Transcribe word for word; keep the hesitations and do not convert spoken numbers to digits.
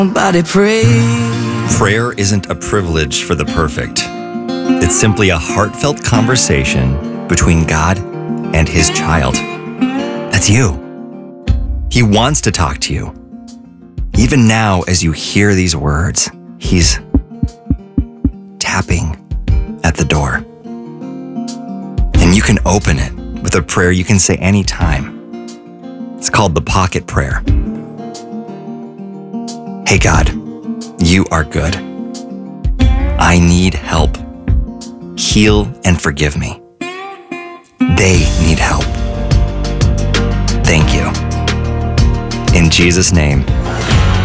Nobody prays. Prayer isn't a privilege for the perfect. It's simply a heartfelt conversation between God and His child. That's you. He wants to talk to you. Even now, as you hear these words, He's tapping at the door. And you can open it with a prayer you can say anytime. It's called the Pocket Prayer. Hey God, you are good. I need help. Heal and forgive me. They need help. Thank you. In Jesus' name,